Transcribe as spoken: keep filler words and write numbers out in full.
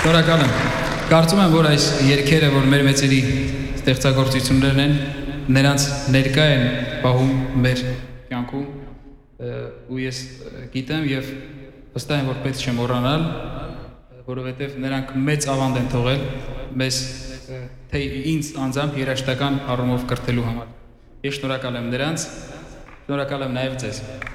Շնորհակալ եմ։ Կարծում եմ, որ այս երգերը, որ մեր մեծերի ստեղծագործություններն են, նրանց ներկա են պահում մեր կյանքում, ու ես գիտեմ եւ վստահ եմ, որ պետք չէ մոռանալ, որովհետեւ նրանք մեծ ավանդ են թողել մեզ թե ինձ անձամբ երաժշտական առումով կրթելու համար։ Ես շնորհակալ եմ նրանց, շնորհակալ եմ նաեւ ձեզ։